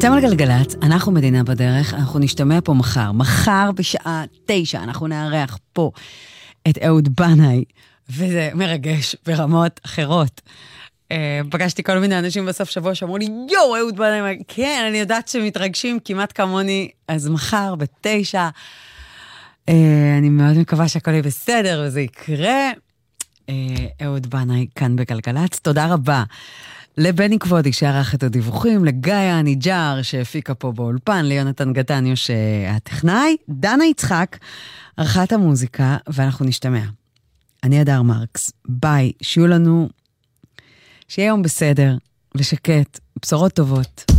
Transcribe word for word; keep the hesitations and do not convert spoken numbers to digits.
אתם על גלגלת, אנחנו מדינה בדרך, אנחנו נשתמע פה מחר. מחר בשעה תשע אנחנו נארח פה את אהוד בנאי, וזה מרגש ברמות אחרות. פגשתי כל מיני אנשים בסוף שבוע שאמרו לי, יו, אהוד בנאי, כן, אני יודעת שמתרגשים כמעט כמוני, אז מחר בתשע, אני מאוד מקווה שהכל יהיה בסדר וזה יקרה. אהוד בנאי כאן בגלגלת, תודה רבה. לבני כבודי שערך את הדיווחים, לגיא הניג'ר שהפיקה פה באולפן, ליונתן גטניו שהטכנאי, דנה יצחק ערכת המוזיקה, ואנחנו נשתמע. אני אדר מרקס, ביי, שיהיו לנו, שיהיה יום בסדר ושקט, בשורות טובות.